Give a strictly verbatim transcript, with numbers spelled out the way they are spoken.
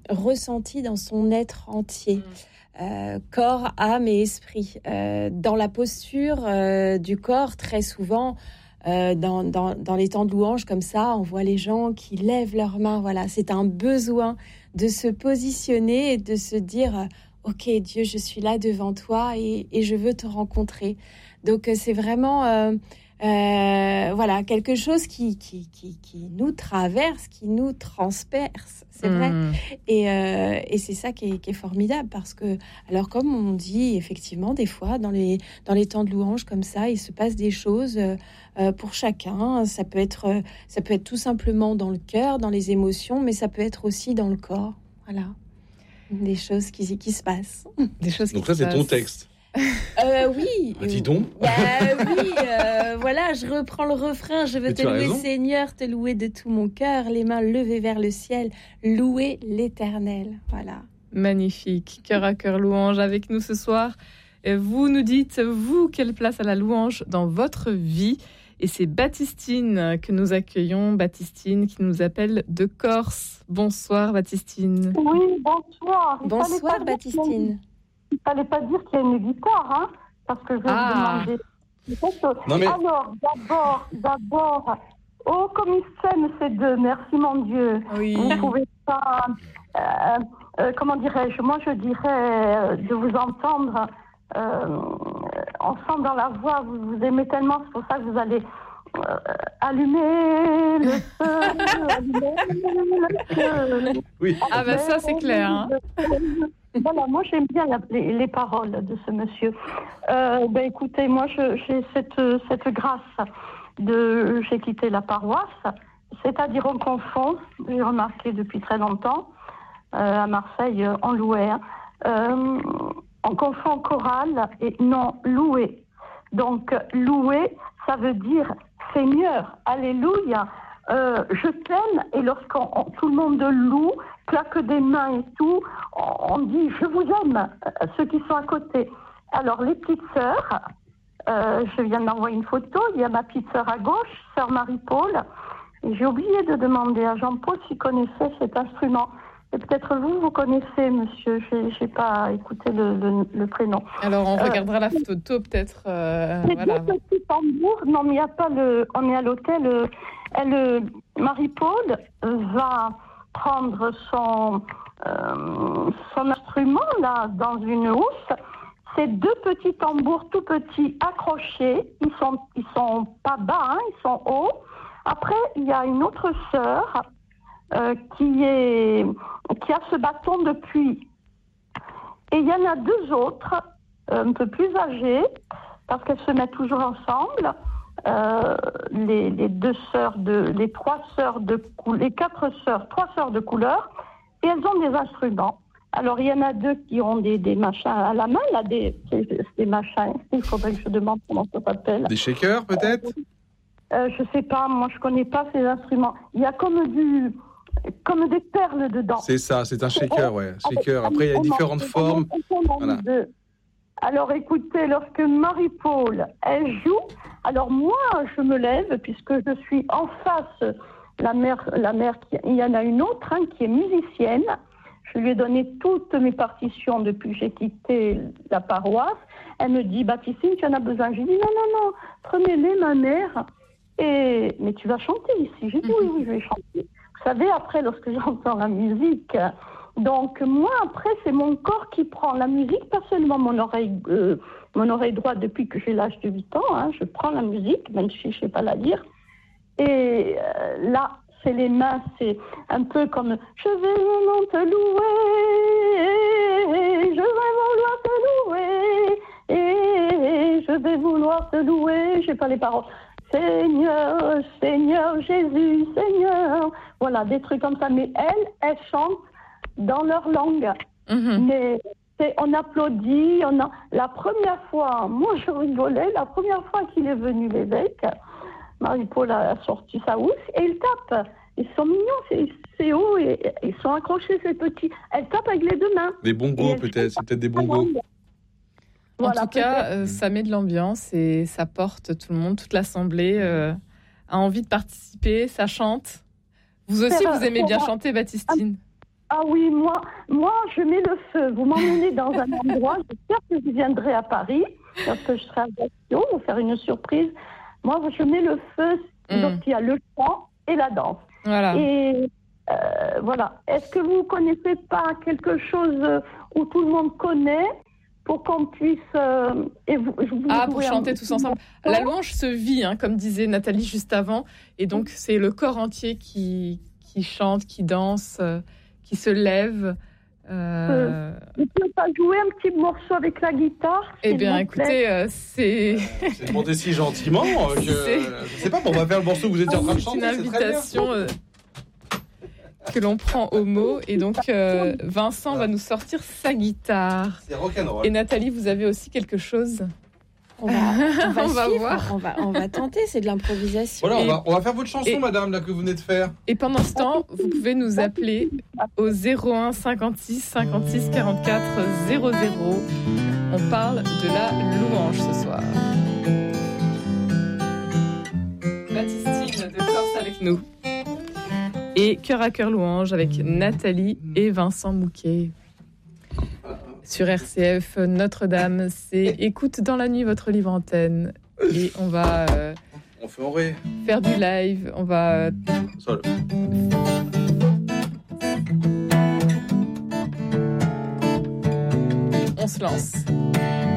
ressenti dans son être entier. Euh, corps, âme et esprit. Euh, dans la posture euh, du corps, très souvent, euh, dans, dans, dans les temps de louange comme ça, on voit les gens qui lèvent leurs mains. Voilà, c'est un besoin de se positionner et de se dire euh, « Ok, Dieu, je suis là devant toi et, et je veux te rencontrer. » Donc, euh, c'est vraiment... Euh, Euh, voilà, quelque chose qui, qui, qui, qui nous traverse, qui nous transperce, c'est mmh. vrai. Et, euh, et c'est ça qui est, qui est formidable parce que, alors comme on dit, effectivement, des fois, dans les, dans les temps de louange comme ça, il se passe des choses euh, pour chacun. Ça peut être, ça peut être tout simplement dans le cœur, dans les émotions, mais ça peut être aussi dans le corps. Voilà, des choses qui, qui se passent. Des choses Donc qui ça, c'est passent. ton texte. Euh, oui. Ah, dis donc. Bah, oui, euh, voilà, je reprends le refrain. Je veux Mais te tu as louer, raison. Seigneur, te louer de tout mon cœur, les mains levées vers le ciel, louer l'Éternel. Voilà. Magnifique. Cœur à cœur louange avec nous ce soir. Et vous nous dites, vous, quelle place a la louange dans votre vie ? Et c'est Baptistine que nous accueillons. Baptistine qui nous appelle de Corse. Bonsoir, Baptistine. Oui, bonsoir. Il Bonsoir, Baptistine. Il ne fallait pas dire qu'il y a une guitare, hein, parce que je vais Ah. vous demander. Non, mais- Alors, d'abord, d'abord, oh, comme ils s'aiment ces deux, merci mon Dieu. Oui. Vous ne pouvez pas, euh, euh, comment dirais-je, moi je dirais euh, de vous entendre, euh, on sent dans la voix, vous vous aimez tellement, c'est pour ça que vous allez euh, allumer le feu, allumer le feu. Oui. Ah ben ça, c'est clair, hein. Voilà, moi j'aime bien la, les, les paroles de ce monsieur. Euh, ben écoutez, moi je, j'ai cette, cette grâce de, j'ai quitté la paroisse, c'est-à-dire on confond, j'ai remarqué depuis très longtemps, euh, à Marseille, on louait, hein, euh, on confond chorale et non louer. Donc louer, ça veut dire Seigneur, alléluia. Euh, je t'aime, et lorsqu'on on, tout le monde loue, claque des mains et tout, on, on dit je vous aime, euh, ceux qui sont à côté. Alors les petites sœurs, euh, je viens d'envoyer une photo, il y a ma petite sœur à gauche, sœur Marie-Paul, et j'ai oublié de demander à Jean-Paul s'il connaissait cet instrument. Et peut-être vous, vous connaissez, monsieur, j'ai, j'ai pas écouté le, le, le prénom. Alors on Euh, regardera la photo peut-être. Euh, C'est voilà. deux petits tambours. Non, mais il n'y a pas le. On est à l'hôtel. euh, Elle, euh, Marie-Paul va prendre son euh, son instrument là dans une housse. C'est deux petits tambours tout petits accrochés. Ils sont ils sont pas bas, hein, ils sont hauts. Après, il y a une autre sœur euh, qui est qui a ce bâton de pluie. Et il y en a deux autres euh, un peu plus âgées, parce qu'elles se mettent toujours ensemble, euh, les, les deux sœurs de, les trois sœurs de, cou- les quatre sœurs, trois sœurs de couleur, et elles ont des instruments. Alors il y en a deux qui ont des, des machins à la main, là, des, des, des machins. Il faudrait que je demande comment ça s'appelle. Des shakers, peut-être ? Euh, je sais pas, moi je connais pas ces instruments. Il y a comme du, comme des perles dedans. C'est ça, c'est un shaker, ouais. Shaker. Après, il y a différentes formes. Voilà. De... Alors écoutez, lorsque Marie-Paul, elle joue, alors moi je me lève, puisque je suis en face, la mère, la mère il y en a une autre hein, qui est musicienne. Je lui ai donné toutes mes partitions depuis que j'ai quitté la paroisse. Elle me dit, Baptistine, tu en as besoin. J'ai dit, non, non, non, prenez-les, ma mère. Et... Mais tu vas chanter ici. J'ai dit, oui, oui, je vais chanter. Vous savez, après, lorsque j'entends la musique, donc moi, après, c'est mon corps qui prend la musique, pas seulement mon oreille, euh, mon oreille droite depuis que j'ai l'âge de huit ans. Hein, je prends la musique, même si je ne sais pas la lire. Et euh, là, c'est les mains, c'est un peu comme « Je vais vraiment te louer, je vais vouloir te louer, et je vais vouloir te louer. » Je n'ai pas les paroles. « Seigneur, Seigneur Jésus, Seigneur. » Voilà, des trucs comme ça. Mais elles, elles chantent dans leur langue. Mm-hmm. Mais c'est, on applaudit. On a... La première fois, moi je rigolais, la première fois qu'il est venu l'évêque, Marie-Paul a sorti sa housse et il tape. Ils sont mignons, c'est, c'est haut, et, et ils sont accrochés, ces petits. Elle tape avec les deux mains. Des bongos, peut-être. C'est peut-être des bongos. Voilà, en tout cas, euh, ça met de l'ambiance et ça porte tout le monde, toute l'assemblée euh, a envie de participer, ça chante. Vous aussi, C'est vous aimez c'est bien vrai. chanter, Baptistine. Ah oui, moi, moi, je mets le feu. Vous m'emmenez dans un endroit, j'espère que je viendrai à Paris, lorsque je serai à Gaston, vous faire une surprise. Moi, je mets le feu Mm. lorsqu'il y a le chant et la danse. Voilà. Et euh, voilà. Est-ce que vous connaissez pas quelque chose où tout le monde connaît pour qu'on puisse euh, et vous, je vous Ah, pour jouer un chanter petit tous ensemble. morceau? La louange se vit, hein, comme disait Nathalie juste avant. Et donc, c'est le corps entier qui, qui chante, qui danse, euh, qui se lève. Euh... Vous pouvez pas jouer un petit morceau avec la guitare? Eh s'il bien, vous plaît? écoutez, euh, c'est... C'est demandé si gentiment euh, que C'est- je sais pas, on va faire le morceau que vous étiez en train de C'est chanter. une C'est très bien. invitation euh, que l'on prend au mot. Et donc, euh, Vincent va nous sortir sa guitare. C'est rock'n'roll. Et Nathalie, vous avez aussi quelque chose? On va, on va, On va suivre, voir. On va, on va tenter, c'est de l'improvisation. Voilà, on Et- va, on va faire votre chanson, et- madame, là, que vous venez de faire. Et pendant ce temps, vous pouvez nous appeler au zéro un cinquante-six cinquante-six quarante-quatre zéro zéro. On parle de la louange ce soir. Baptistine de Corse avec nous. Et Cœur à Cœur Louange avec Nathalie et Vincent Mouquet. Sur R C F Notre-Dame, c'est Écoute dans la nuit votre livre antenne. Et on va euh, On fait en ré. faire du live. On va Sol. on se lance.